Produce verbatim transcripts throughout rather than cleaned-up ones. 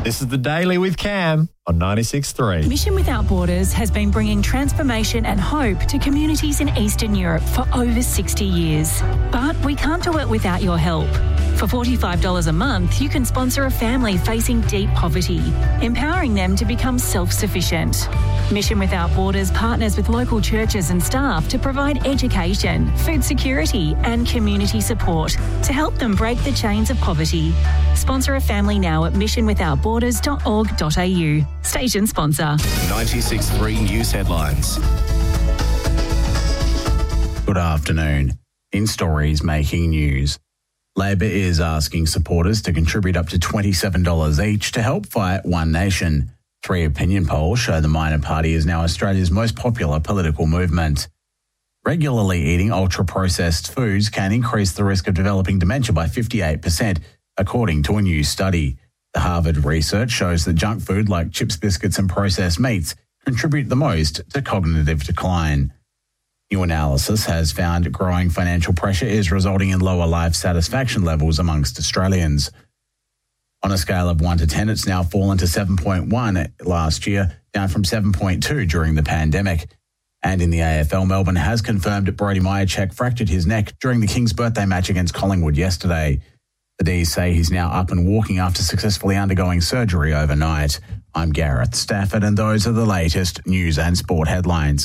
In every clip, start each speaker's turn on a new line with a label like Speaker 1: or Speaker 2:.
Speaker 1: This is The Daily with Cam on ninety-six point three.
Speaker 2: Mission Without Borders has been bringing transformation and hope to communities in Eastern Europe for over sixty years. But we can't do it without your help. For forty-five dollars a month, you can sponsor a family facing deep poverty, empowering them to become self-sufficient. Mission Without Borders partners with local churches and staff to provide education, food security and community support to help them break the chains of poverty. Sponsor a family now at mission without borders dot org dot a u. Station sponsor.
Speaker 3: ninety-six point three News Headlines.
Speaker 4: Good afternoon. In stories making news, Labor is asking supporters to contribute up to twenty-seven dollars each to help fight One Nation. Three opinion polls show the minor party is now Australia's most popular political movement. Regularly eating ultra-processed foods can increase the risk of developing dementia by fifty-eight percent, according to a new study. The Harvard research shows that junk food like chips, biscuits and processed meats contribute the most to cognitive decline. New analysis has found growing financial pressure is resulting in lower life satisfaction levels amongst Australians. On a scale of one to ten, it's now fallen to seven point one last year, down from seven point two during the pandemic. And in the A F L, Melbourne has confirmed Brody Myercheck fractured his neck during the Kings' birthday match against Collingwood yesterday. The D's say he's now up and walking after successfully undergoing surgery overnight. I'm Gareth Stafford, and those are the latest news and sport headlines.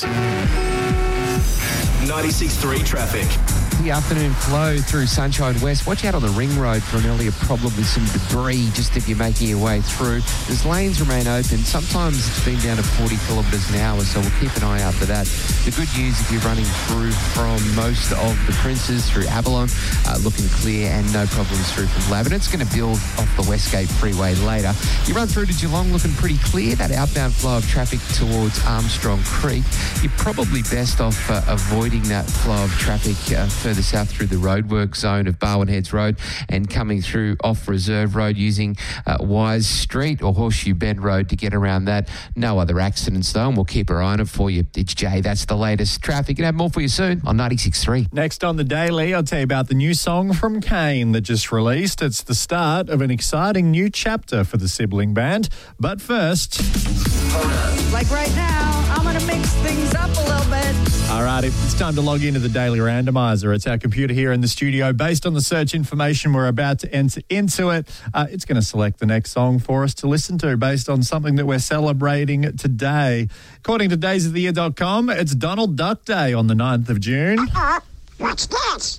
Speaker 3: ninety-six point three traffic.
Speaker 5: The afternoon flow through Sunshine West. Watch out on the ring road for an earlier problem with some debris just if you're making your way through. As lanes remain open, sometimes it's been down to forty kilometres an hour, so we'll keep an eye out for that. The good news, if you're running through from most of the Princes through Avalon, uh, looking clear and no problems through from Laverton. It's going to build off the Westgate Freeway later. You run through to Geelong looking pretty clear. That outbound flow of traffic towards Armstrong Creek. You're probably best off uh, avoiding that flow of traffic uh, further south through the roadwork zone of Barwon Heads Road and coming through off Reserve Road using uh, Wise Street or Horseshoe Bend Road to get around that. No other accidents though, and we'll keep our eye on it for you. It's Jay. That's the latest traffic. And have more for you soon on ninety-six point three.
Speaker 1: Next on The Daily, I'll tell you about the new song from Kane that just released. It's the start of an exciting new chapter for the sibling band. But first...
Speaker 6: Like right now, I'm going to mix things up a little bit.
Speaker 1: All right, it's time to log into the Daily Randomizer. It's our computer here in the studio. Based on the search information we're about to enter into it, uh, it's going to select the next song for us to listen to based on something that we're celebrating today. According to days of the year dot com, it's Donald Duck Day on the ninth of June.
Speaker 7: Uh-uh. What's this?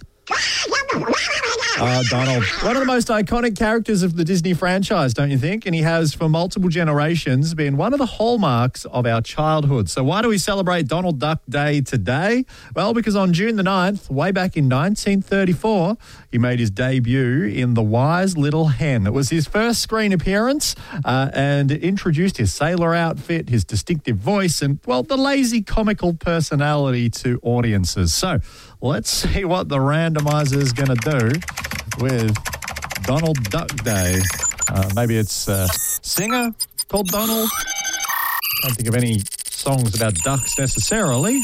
Speaker 1: Oh, Donald. One of the most iconic characters of the Disney franchise, don't you think? And he has, for multiple generations, been one of the hallmarks of our childhood. So why do we celebrate Donald Duck Day today? Well, because on June the ninth, way back in nineteen thirty-four, he made his debut in The Wise Little Hen. It was his first screen appearance uh, and introduced his sailor outfit, his distinctive voice, and, well, the lazy comical personality to audiences. So let's see what the randomizer is going to do with Donald Duck Day. Uh, maybe it's a singer called Donald. I don't think of any songs about ducks necessarily.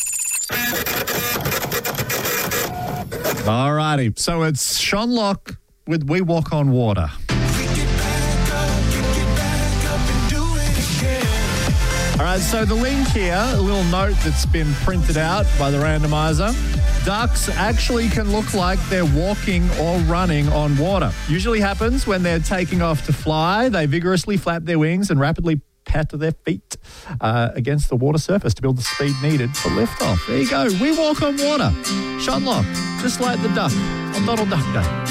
Speaker 1: All righty. So it's Sean Locke with We Walk on Water. All right, so the link here, a little note that's been printed out by the randomizer. Ducks actually can look like they're walking or running on water. Usually happens when they're taking off to fly. They vigorously flap their wings and rapidly patter their feet uh, against the water surface to build the speed needed for liftoff. There you go. We walk on water. Sean Locke, just like the duck on Donald Duck Day.